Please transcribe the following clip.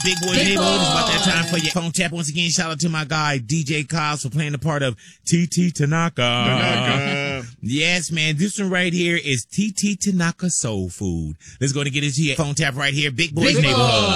Big Boys Neighborhood. It's about that time for your phone tap. Once again, shout out to my guy, DJ Kyles, for playing the part of TT Tanaka. Yes, man. This one right here is TT Tanaka Soul Food. Let's go and get into your phone tap right here. Big Boys Neighborhood.